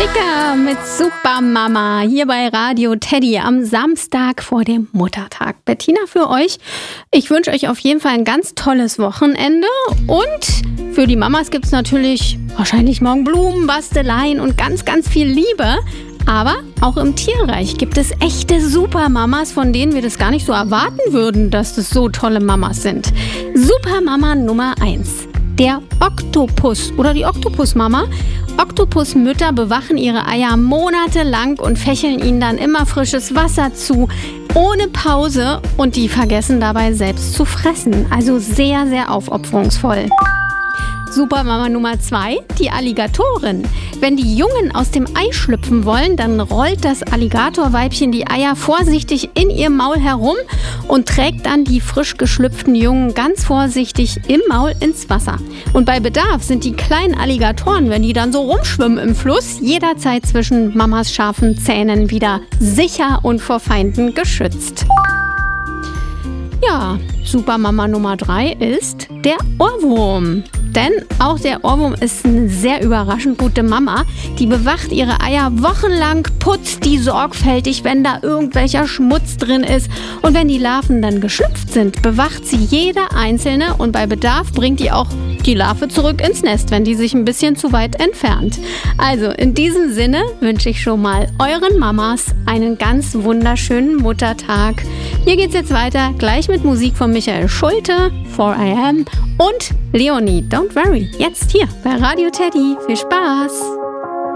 Chica mit Supermama hier bei Radio Teddy am Samstag vor dem Muttertag. Bettina für euch. Ich wünsche euch auf jeden Fall ein ganz tolles Wochenende und für die Mamas gibt es natürlich wahrscheinlich morgen Blumen, Basteleien und ganz, ganz viel Liebe. Aber auch im Tierreich gibt es echte Supermamas, von denen wir das gar nicht so erwarten würden, dass das so tolle Mamas sind. Supermama Nummer 1. Der Oktopus oder die Oktopusmama. Oktopusmütter bewachen ihre Eier monatelang und fächeln ihnen dann immer frisches Wasser zu, ohne Pause, und die vergessen dabei selbst zu fressen. Also sehr, sehr aufopferungsvoll. Supermama Nummer 2, die Alligatorin. Wenn die Jungen aus dem Ei schlüpfen wollen, dann rollt das Alligatorweibchen die Eier vorsichtig in ihr Maul herum und trägt dann die frisch geschlüpften Jungen ganz vorsichtig im Maul ins Wasser. Und bei Bedarf sind die kleinen Alligatoren, wenn die dann so rumschwimmen im Fluss, jederzeit zwischen Mamas scharfen Zähnen wieder sicher und vor Feinden geschützt. Ja, Supermama Nummer 3 ist der Ohrwurm. Denn auch der Ohrwurm ist eine sehr überraschend gute Mama. Die bewacht ihre Eier wochenlang, putzt die sorgfältig, wenn da irgendwelcher Schmutz drin ist. Und wenn die Larven dann geschlüpft sind, bewacht sie jede einzelne und bei Bedarf bringt die auch die Larve zurück ins Nest, wenn die sich ein bisschen zu weit entfernt. Also in diesem Sinne wünsche ich schon mal euren Mamas einen ganz wunderschönen Muttertag. Hier geht's jetzt weiter, gleich mit Musik von Michael Schulte, 4am und Leonie, Don't Worry, jetzt hier bei Radio Teddy. Viel Spaß!